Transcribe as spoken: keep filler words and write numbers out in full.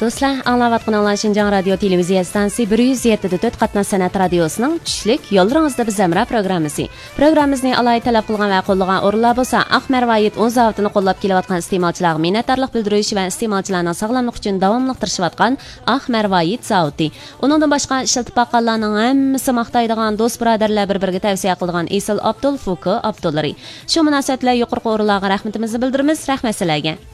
do'stlar, anglayotganingiz Şinjan radio televiziya stansiyasi bir yuz yetti nuqta to'rt qatnash san'at radiosining tushlik yo'llaringizda biz amra programmasi. Programmamizni alay talab qilgan va qo'llagan o'rinlar bo'lsa, Ahmer Vayit o'z zavodini qo'llab kelayotgan iste'molchilarga minnatdorlik bildirish va iste'molchilarning sog'lomligi uchun davomli tirishayotgan Ahmer Vayit zavodi. Uningdan boshqa ishlatib baqqanlarning hammasi maqtaydigan do'st birodarlar bir-biriga tavsiya qiladigan Esil Abdul Fuku Abdullari. Shu munosabat bilan yuqorqi o'rinlarga rahmatimizni bildiramiz. Rahmat sizlarga.